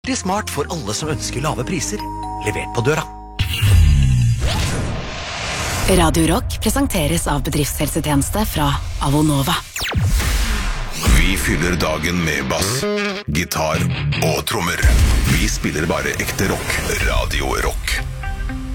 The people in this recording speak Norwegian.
Det er smart for alle som ønsker lave priser. Levert på døra. Radio Rock presenteres av bedriftshelsetjeneste fra Avonova. Vi fyller dagen med bass, gitar og trommer. Vi spiller bare ekte rock. Radio Rock.